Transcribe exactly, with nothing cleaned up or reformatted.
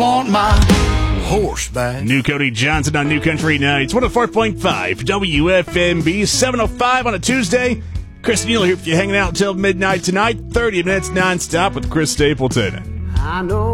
want my horse back. New Cody Johnson on New Country Nights. one oh four point five W F M B, seven oh five on a Tuesday. Chris Neal here for you, hanging out until midnight tonight. thirty minutes nonstop with Chris Stapleton. I know.